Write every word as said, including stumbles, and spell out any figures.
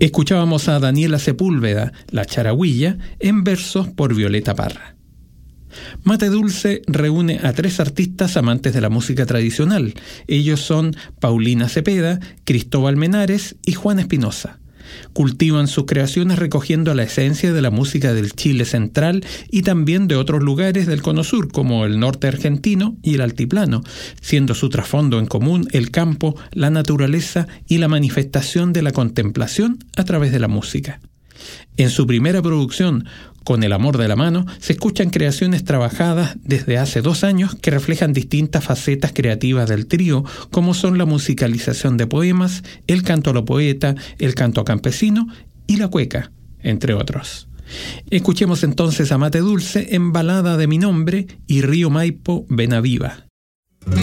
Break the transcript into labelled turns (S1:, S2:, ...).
S1: Escuchábamos a Daniela Sepúlveda, La Charagüilla, en versos por Violeta Parra. Mate Dulce reúne a tres artistas amantes de la música tradicional. Ellos son Paulina Cepeda, Cristóbal Menares y Juan Espinosa. Cultivan sus creaciones recogiendo la esencia de la música del Chile central y también de otros lugares del Cono Sur, como el norte argentino y el altiplano, siendo su trasfondo en común el campo, la naturaleza y la manifestación de la contemplación a través de la música. En su primera producción, Con el amor de la mano, se escuchan creaciones trabajadas desde hace dos años que reflejan distintas facetas creativas del trío, como son la musicalización de poemas, el canto a lo poeta, el canto campesino y la cueca, entre otros. Escuchemos entonces a Mate Dulce en Balada de mi nombre y Río Maipo, Ven a Viva.